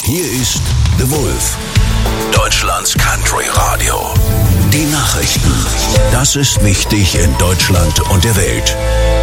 Hier ist The Wolf, Deutschlands Country Radio. Die Nachrichten. Das ist wichtig in Deutschland und der Welt.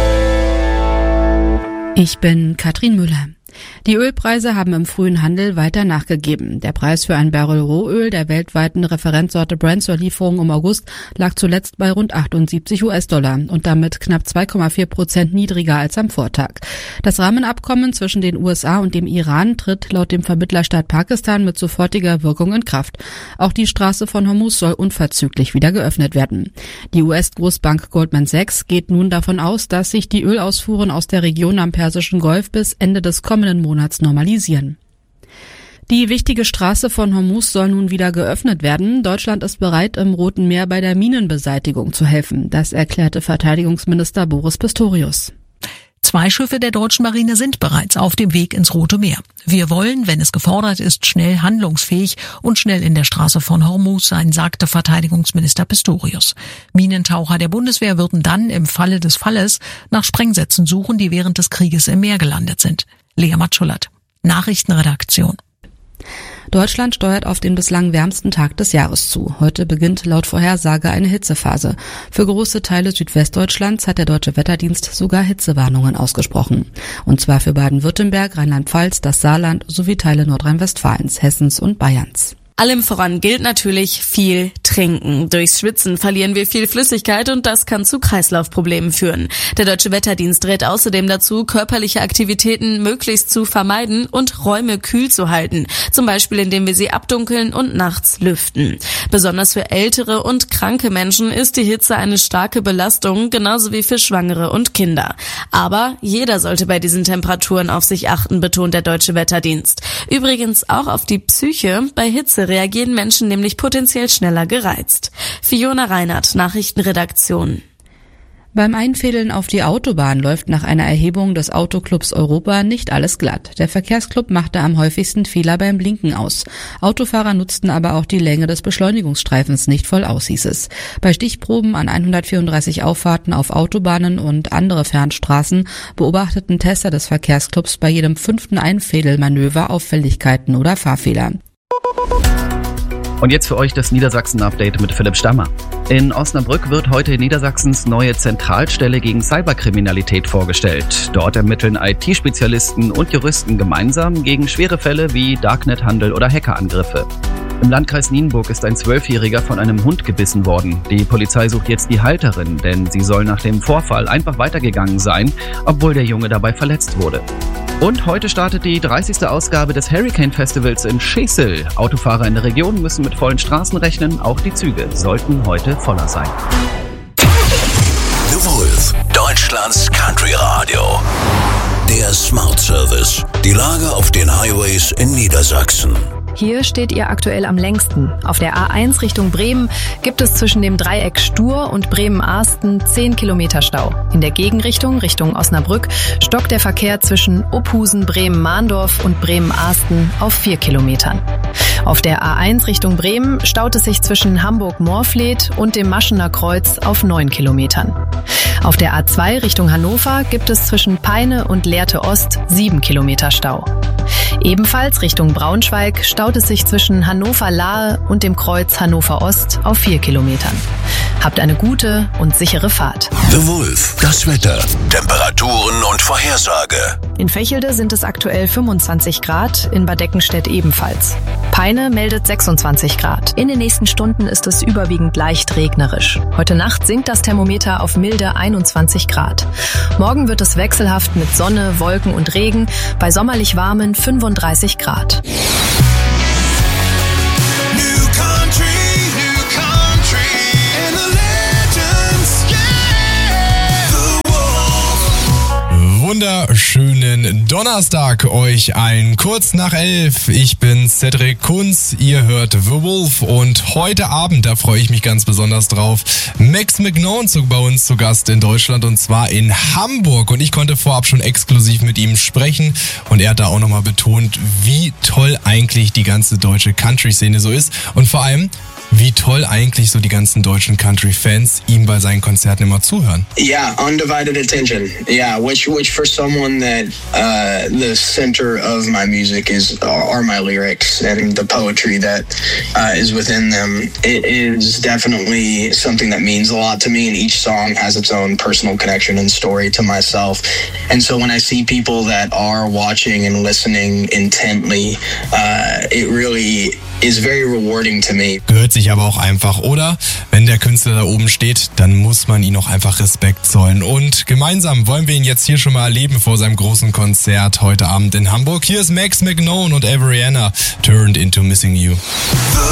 Ich bin Katrin Müller. Die Ölpreise haben im frühen Handel weiter nachgegeben. Der Preis für ein Barrel Rohöl der weltweiten Referenzsorte Brent zur Lieferung im August lag zuletzt bei rund 78 US-Dollar und damit knapp 2,4% niedriger als am Vortag. Das Rahmenabkommen zwischen den USA und dem Iran tritt laut dem Vermittlerstaat Pakistan mit sofortiger Wirkung in Kraft. Auch die Straße von Hormuz soll unverzüglich wieder geöffnet werden. Die US-Großbank Goldman Sachs geht nun davon aus, dass sich die Ölausfuhren aus der Region am Persischen Golf bis Ende des kommenden Monats normalisieren. Die wichtige Straße von Hormuz soll nun wieder geöffnet werden. Deutschland ist bereit, im Roten Meer bei der Minenbeseitigung zu helfen. Das erklärte Verteidigungsminister Boris Pistorius. 2 Schiffe der deutschen Marine sind bereits auf dem Weg ins Rote Meer. Wir wollen, wenn es gefordert ist, schnell handlungsfähig und schnell in der Straße von Hormuz sein, sagte Verteidigungsminister Pistorius. Minentaucher der Bundeswehr würden dann im Falle des Falles nach Sprengsätzen suchen, die während des Krieges im Meer gelandet sind. Lea Matschulat, Nachrichtenredaktion. Deutschland steuert auf den bislang wärmsten Tag des Jahres zu. Heute beginnt laut Vorhersage eine Hitzephase. Für große Teile Südwestdeutschlands hat der Deutsche Wetterdienst sogar Hitzewarnungen ausgesprochen. Und zwar für Baden-Württemberg, Rheinland-Pfalz, das Saarland sowie Teile Nordrhein-Westfalens, Hessens und Bayerns. Allem voran gilt natürlich viel trinken. Durchs Schwitzen verlieren wir viel Flüssigkeit und das kann zu Kreislaufproblemen führen. Der Deutsche Wetterdienst rät außerdem dazu, körperliche Aktivitäten möglichst zu vermeiden und Räume kühl zu halten. Zum Beispiel, indem wir sie abdunkeln und nachts lüften. Besonders für ältere und kranke Menschen ist die Hitze eine starke Belastung, genauso wie für Schwangere und Kinder. Aber jeder sollte bei diesen Temperaturen auf sich achten, betont der Deutsche Wetterdienst. Übrigens auch auf die Psyche. Bei Hitze reagieren Menschen nämlich potenziell schneller gereizt. Fiona Reinhardt, Nachrichtenredaktion. Beim Einfädeln auf die Autobahn läuft nach einer Erhebung des Autoclubs Europa nicht alles glatt. Der Verkehrsclub machte am häufigsten Fehler beim Blinken aus. Autofahrer nutzten aber auch die Länge des Beschleunigungsstreifens nicht voll aus, hieß es. Bei Stichproben an 134 Auffahrten auf Autobahnen und andere Fernstraßen beobachteten Tester des Verkehrsclubs bei jedem 5. Einfädelmanöver Auffälligkeiten oder Fahrfehler. Und jetzt für euch das Niedersachsen-Update mit Philipp Stammer. In Osnabrück wird heute Niedersachsens neue Zentralstelle gegen Cyberkriminalität vorgestellt. Dort ermitteln IT-Spezialisten und Juristen gemeinsam gegen schwere Fälle wie Darknet-Handel oder Hackerangriffe. Im Landkreis Nienburg ist ein 12-Jähriger von einem Hund gebissen worden. Die Polizei sucht jetzt die Halterin, denn sie soll nach dem Vorfall einfach weitergegangen sein, obwohl der Junge dabei verletzt wurde. Und heute startet die 30. Ausgabe des Hurricane Festivals in Schesel. Autofahrer in der Region müssen mit vollen Straßen rechnen, auch die Züge sollten heute voller sein. The Wolf, Deutschlands Country Radio. Der Smart Service. Die Lage auf den Highways in Niedersachsen. Hier steht ihr aktuell am längsten. Auf der A1 Richtung Bremen gibt es zwischen dem Dreieck Stur und Bremen-Arsten 10 Kilometer Stau. In der Gegenrichtung, Richtung Osnabrück, stockt der Verkehr zwischen Uphusen, Bremen-Mahndorf und Bremen-Arsten auf 4 Kilometern. Auf der A1 Richtung Bremen staut es sich zwischen Hamburg-Morfleet und dem Maschener Kreuz auf 9 Kilometern. Auf der A2 Richtung Hannover gibt es zwischen Peine und Lehrte Ost 7 Kilometer Stau. Ebenfalls Richtung Braunschweig staut es sich zwischen Hannover-Lahe und dem Kreuz Hannover-Ost auf 4 Kilometern. Habt eine gute und sichere Fahrt. The Wolf, das Wetter, Temperaturen und Vorhersage. In Vechelde sind es aktuell 25 Grad, in Bad Eckenstedt ebenfalls. Peine meldet 26 Grad. In den nächsten Stunden ist es überwiegend leicht regnerisch. Heute Nacht sinkt das Thermometer auf milde 21 Grad. Morgen wird es wechselhaft mit Sonne, Wolken und Regen bei sommerlich warmen 35 Grad. Wunderschönen Donnerstag euch allen. Kurz nach 11. Ich bin Cedric Kunz. Ihr hört The Wolf und heute Abend, da freue ich mich ganz besonders drauf, Max McNown bei uns zu Gast in Deutschland und zwar in Hamburg. Und ich konnte vorab schon exklusiv mit ihm sprechen und er hat da auch nochmal betont, wie toll eigentlich die ganze deutsche Country-Szene so ist und vor allem, wie toll eigentlich so die ganzen deutschen Country-Fans ihm bei seinen Konzerten immer zuhören. Yeah, undivided attention. Yeah, which for someone that the center of my music are my lyrics and the poetry that is within them. It is definitely something that means a lot to me, and each song has its own personal connection and story to myself. And so when I see people that are watching and listening intently, it really is very rewarding to me. Gehört sich aber auch einfach, oder? Wenn der Künstler da oben steht, dann muss man ihm auch einfach Respekt zollen. Und gemeinsam wollen wir ihn jetzt hier schon mal erleben vor seinem großen Konzert heute Abend in Hamburg. Hier ist Max McKnone und Averiana, Turned into Missing You.